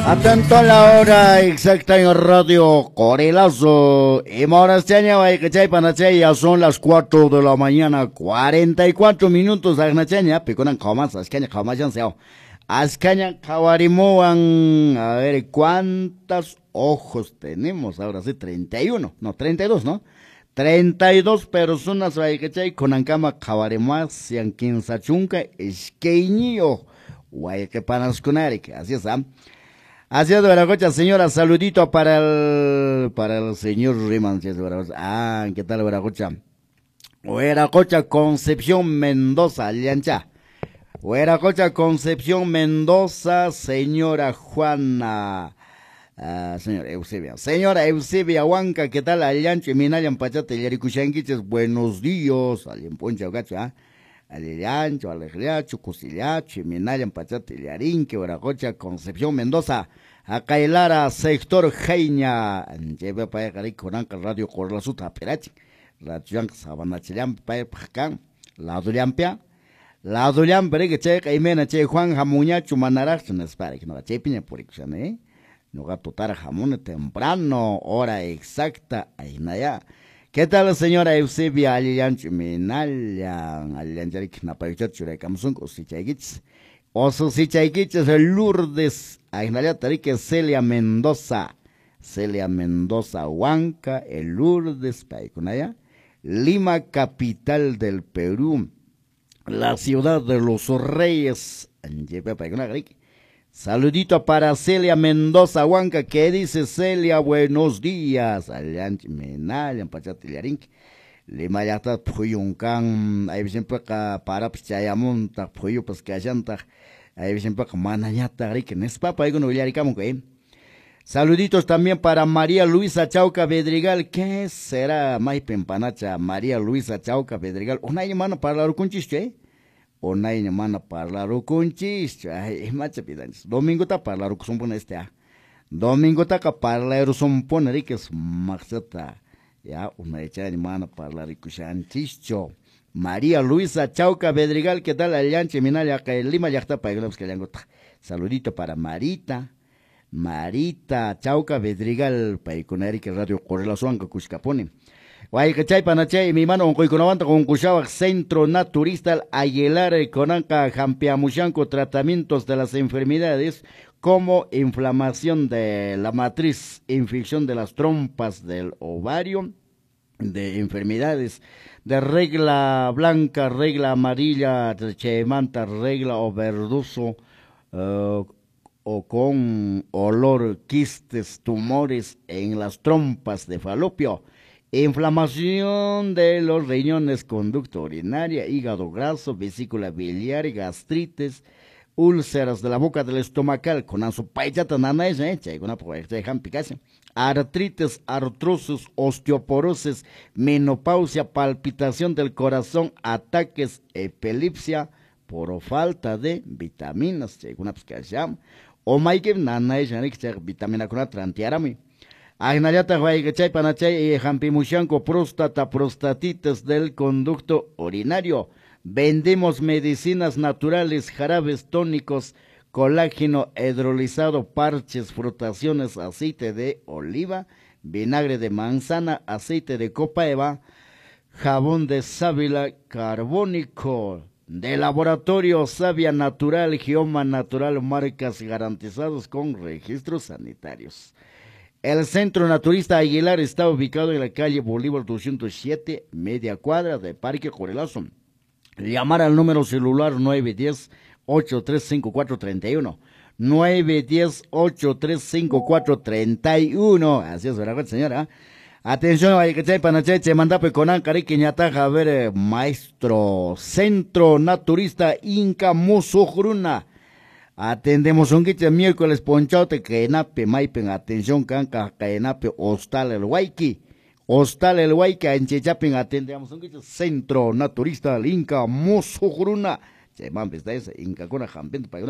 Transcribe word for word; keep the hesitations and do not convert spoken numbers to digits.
Atento a la hora exacta en Radio Corelazo. Y ahora este año hay que chay panachay, ya son las cuatro de la mañana, cuarenta y cuatro minutos. Agnachaña, piconan comas, ascaña comas ya seo. Ascaña cawarimoan, a ver cuántos ojos tenemos. Ahora sí, treinta y uno, no, treinta y dos, ¿no? treinta y dos personas hay que chay con ancama cawarimoas, sian quinsachunca, esqueño. Guay que panascunarik, así es, ¿ah? Así es, Veracocha, señora, saludito para el, para el señor Riman, si es Veracocha. Ah, ¿qué tal, Veracocha? Veracocha, Concepción Mendoza, Aliancha. Veracocha, Concepción Mendoza, señora Juana, ah, señora Eusebia. Señora Eusebia Huanca, ¿qué tal, Aliancha? Minayan Pachate, Yaricushanquiches, buenos días, Alien Poncha, Gacha, Aliancho, Alegriacho, Cusillacho, Minayan Pachate, Yarinque, Veracocha, Concepción Mendoza. Acá Lara, sector Jaina, lleve para llegar con Anca Radio Corlazuta, Perachi, Radio Sabanachilam, Pacan, La Duriampia, La Duriampia, que checa y mena, che Juan Jamuña, Chumanarax, no espera, que no la chepiña por icción, eh. No gato tar jamón temprano, hora exacta, ahí naya. ¿Qué tal, señora Eusebia Alianch, Minalian, Alianjarik, Napaychat, Churecamsun, Osichagits? Oso Sichaiquiches, Lourdes, Agnaya Tarique, Celia Mendoza, Celia Mendoza, Huanca, el Lourdes, Paiconaya, Lima, capital del Perú, la ciudad de los Reyes, saludito para Celia Mendoza, Huanca, ¿qué dice Celia? Buenos días, Menal, en Pachatilarín. Lima ya está puyuncan, ahí siempre que para pichayamun, ta puyu pues que allanta, ahí siempre que manañata, que no es papa, ahí con villaricamo que. Saluditos también para María Luisa Chauca Bedrigal, ¿qué será? May Pempanacha, María Luisa Chauca Bedrigal, una llamada para la rucunchiste, una llamada para la rucunchiste, ay, macha pidanis, domingo ta para la rucunchiste este, ah, domingo ta para la rucunchiste, que es maxata. Ya, una hecha de mano para la ricuchanchicho. María Luisa Chauca Bedrigal, ¿qué tal? Alianche, Minaya, acá en Lima, ya está para que saludito para Marita, Marita Chauca Bedrigal, para con Erika Radio Correlación, que Cuscapone. Guay, que chay, panachay, mi mano, con Coiconavanta, con Cuchaba, Centro Naturista, Aguilar, Conanca, Jampiamuchanco, tratamientos de las enfermedades, como inflamación de la matriz, infección de las trompas del ovario, de enfermedades de regla blanca, regla amarilla, chemanta, regla o verdoso, uh, o con olor, quistes, tumores en las trompas de falopio, inflamación de los riñones, conducto urinaria, hígado graso, vesícula biliar, gastritis, úlceras de la boca del estomacal, con azopayata nanaes, eh, con artritis, artrosis, osteoporosis, menopausia, palpitación del corazón, ataques, epilepsia, por falta de vitaminas, según apskasyam, o maike nanaes, vitamina con trantiarami. Agnayata Guaygachay Panachay y Jampimuchanco, próstata, prostatitis del conducto urinario. Vendemos medicinas naturales, jarabes tónicos, colágeno hidrolizado, parches, frotaciones, aceite de oliva, vinagre de manzana, aceite de copaeva, jabón de sábila carbónico, de laboratorio Savia Natural, Geoma Natural, marcas garantizados con registros sanitarios. El Centro Naturista Aguilar está ubicado en la calle Bolívar doscientos siete, media cuadra de Parque Corelazo. Llamar al número celular nueve uno cero, ocho tres cinco cuatro tres uno. nueve uno cero, ocho tres cinco cuatro tres uno. Así es, ¿verdad, señora? Atención, hay que echar panacheche, mandape con Ancari, Quiñataja, a ver, eh, maestro, Centro Naturista Inca Musujruna. Atendemos un guiche miércoles ponchote, que nape, maipen, atención, canca, que nape, hostal el Huayqui. Hostal el Huayca en Chichapin, atendemos un Centro Naturista, el Inca Musujruna. Se mames, Inca con la jampente para